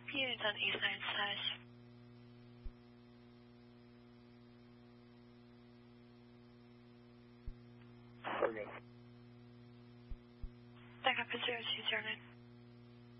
Units on East 96. We're good. Back up at 0209.